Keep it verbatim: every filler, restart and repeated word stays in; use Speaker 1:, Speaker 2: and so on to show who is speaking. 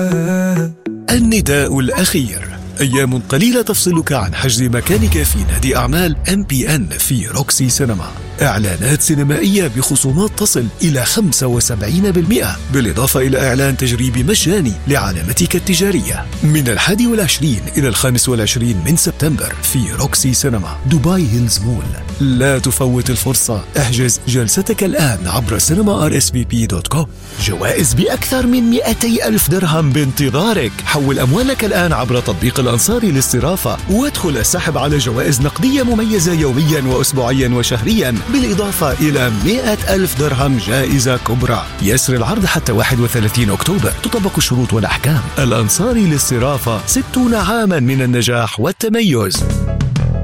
Speaker 1: النداء الأخير: أيام قليلة تفصلك عن حجز مكانك في نادي أعمال إم بي إن في روكسي سينما. إعلانات سينمائية بخصومات تصل إلى خمسة وسبعين بالمئة، بالإضافة إلى إعلان تجريبي مجاني لعلامتك التجارية من الحادي والعشرين إلى الخامس والعشرين من سبتمبر في روكسي سينما دبي هيلز مول. لا تفوت الفرصة، احجز جلستك الآن عبر سينما آر إس في بي دوت كوم. جوائز بأكثر من مئتي ألف درهم بانتظارك. حول أموالك الآن عبر تطبيق الأنصاري للصرافة، وادخل السحب على جوائز نقدية مميزة يوميا وأسبوعيا وشهريا، بالإضافة إلى مئة ألف درهم جائزة كبرى. يسري العرض حتى واحد وثلاثين أكتوبر. تطبق الشروط والأحكام. الأنصاري للصرافة، ستون عاما من النجاح والتميز.